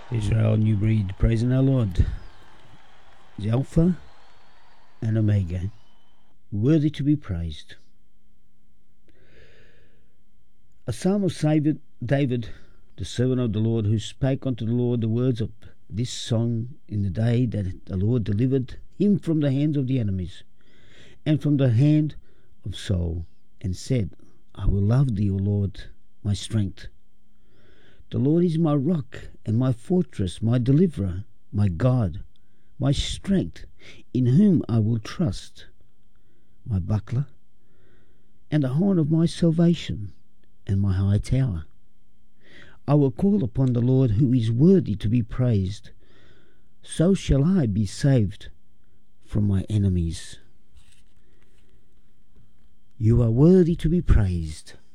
Israel New Breed, praising our Lord, the Alpha and Omega, worthy to be praised. A psalm of David, the servant of the Lord, who spake unto the Lord the words of this song in the day that the Lord delivered him from the hands of the enemies, and from the hand of Saul, and said, I will love thee, O Lord, my strength. The Lord is my rock and my fortress, my deliverer, my God, my strength, in whom I will trust, my buckler, and the horn of my salvation, and my high tower. I will call upon the Lord, who is worthy to be praised. So shall I be saved from my enemies. You are worthy to be praised.